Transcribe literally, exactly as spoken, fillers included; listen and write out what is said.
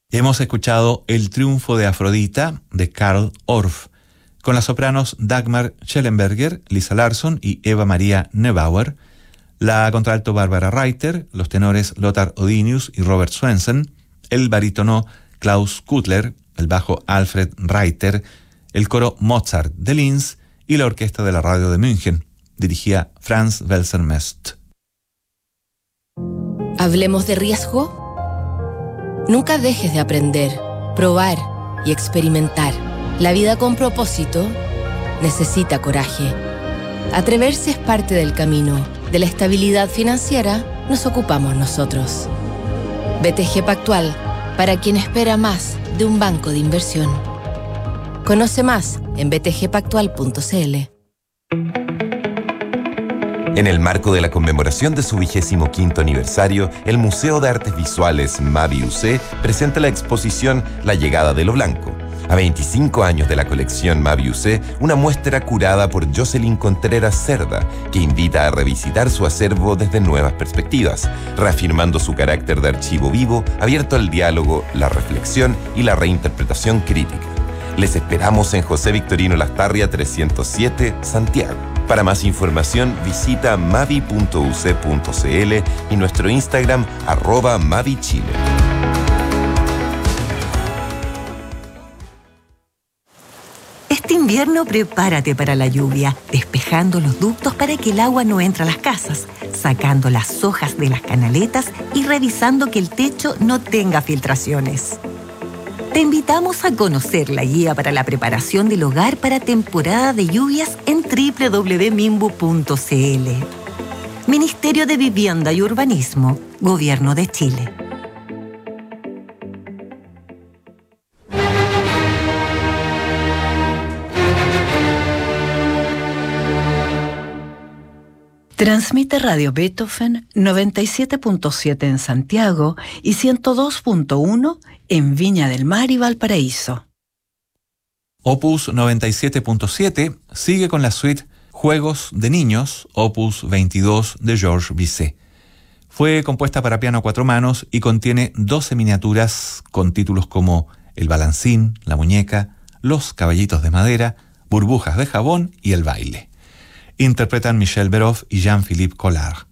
Hemos escuchado El triunfo de Afrodita, de Carl Orff, con las sopranos Dagmar Schellenberger, Lisa Larsson y Eva María Neubauer, la contralto Barbara Reiter, los tenores Lothar Odinius y Robert Swensen, el barítono Klaus Kutler, el bajo Alfred Reiter, el coro Mozart de Linz y la orquesta de la radio de München. Dirigía Franz Welser-Möst. ¿Hablemos de riesgo? Nunca dejes de aprender, probar y experimentar. La vida con propósito necesita coraje. Atreverse es parte del camino. De la estabilidad financiera nos ocupamos nosotros. B T G Pactual, para quien espera más de un banco de inversión. Conoce más en b t g pactual punto c l. En el marco de la conmemoración de su vigésimo quinto aniversario, el Museo de Artes Visuales Mavi U C presenta la exposición La llegada de lo blanco. A veinticinco años de la colección Mavi U C, una muestra curada por Jocelyn Contreras Cerda, que invita a revisitar su acervo desde nuevas perspectivas, reafirmando su carácter de archivo vivo, abierto al diálogo, la reflexión y la reinterpretación crítica. Les esperamos en José Victorino Lastarria trescientos siete, Santiago. Para más información, visita mavi punto u c punto c l y nuestro Instagram, arroba mavichile. Este invierno prepárate para la lluvia, despejando los ductos para que el agua no entre a las casas, sacando las hojas de las canaletas y revisando que el techo no tenga filtraciones. Te invitamos a conocer la guía para la preparación del hogar para temporada de lluvias en doble u doble u doble u punto minbu punto c l. Ministerio de Vivienda y Urbanismo, Gobierno de Chile. Transmite Radio Beethoven noventa y siete punto siete en Santiago y ciento dos punto uno en Viña del Mar y Valparaíso. Opus noventa y siete punto siete sigue con la suite Juegos de Niños, Opus veintidós de Georges Bizet. Fue compuesta para piano a cuatro manos y contiene doce miniaturas con títulos como El balancín, La muñeca, Los caballitos de madera, Burbujas de jabón y El baile. Interpretan Michel Beroff y Jean-Philippe Collard.